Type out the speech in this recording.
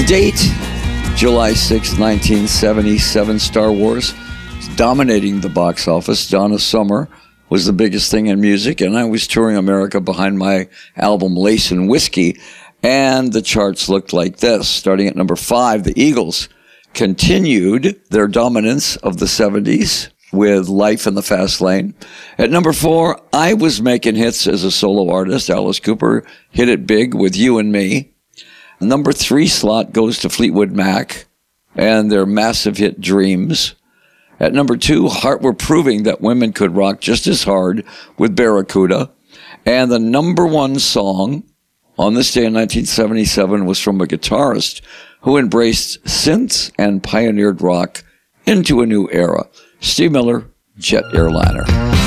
The date, July 6, 1977, Star Wars is dominating the box office. Donna Summer was the biggest thing in music, and I was touring America behind my album Lace and Whiskey, and the charts looked like this. Starting at number 5, the Eagles continued their dominance of the 70s with Life in the Fast Lane. At number 4, I was making hits as a solo artist. Alice Cooper hit it big with You and Me. Number 3 slot goes to Fleetwood Mac and their massive hit Dreams. At number 2, Heart were proving that women could rock just as hard with Barracuda. And the number 1 song on this day in 1977 was from a guitarist who embraced synths and pioneered rock into a new era. Steve Miller, Jet Airliner.